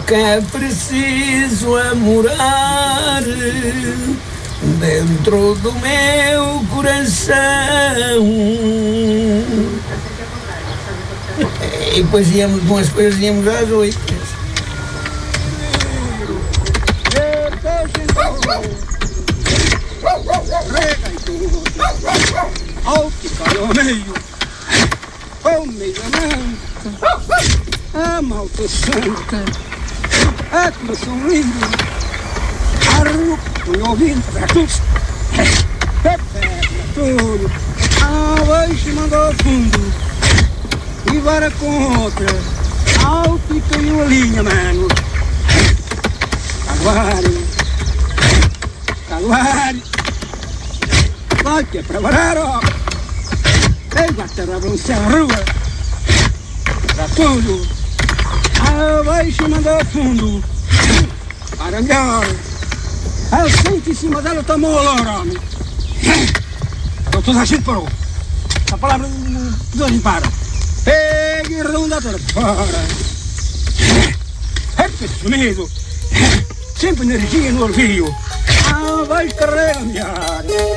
que é preciso é morar dentro do meu coração. E depois íamos com as coisas, íamos às 8. Alto ao meio, ao meio a malta santa, a coração lindo, arruco e ouvindo para todos, tudo, a beijo mandou ao fundo, e vara com outra, alto e caiu a linha, mano, Calvário, Calvário, vai que é para varar, ó. Ei, bate a balançar a rua, para tudo, abaixo mandou ao fundo, para melhor, a sente em cima dela tomou o louro, homem. Então toda a gente parou, a palavra toda a gente para, pega e ronda toda fora, é sumido, sempre energia no orgulho, abaixo carrega melhor.